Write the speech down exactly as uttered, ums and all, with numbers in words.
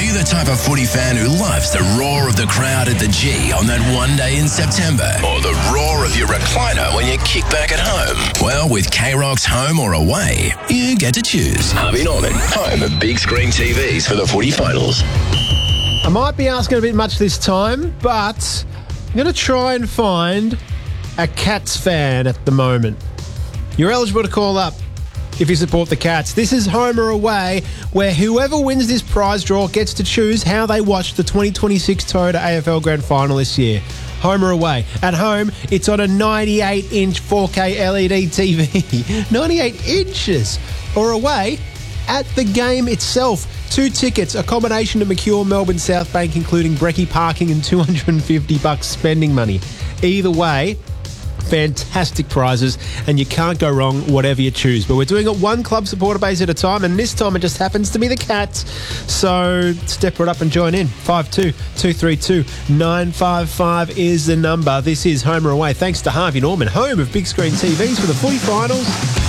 you the type of footy fan who loves the roar of the crowd at the G on that one day in September? Or the roar of your recliner when you kick back at home? Well, with K-Rock's Home or Away, you get to choose. Harvey Norman, home of big screen T Vs for the footy finals. I might be asking a bit much this time, but I'm going to try and find a Cats fan at the moment. You're eligible to call up if you support the Cats. This is Home or Away, where whoever wins this prize draw gets to choose how they watch the twenty twenty-six Toyota A F L Grand Final this year. Home or Away. At home, it's on a ninety-eight inch four K L E D T V. ninety-eight inches. Or away, at the game itself. Two tickets, accommodation to Mercure, Melbourne, South Bank, including brekkie parking and two hundred fifty bucks spending money. Either way, fantastic prizes, and you can't go wrong whatever you choose. But we're doing it one club supporter base at a time, and this time it just happens to be the Cats. So step right up and join in. five two two three two nine five five is the number. This is Home or Away, thanks to Harvey Norman, home of big screen T Vs for the footy finals.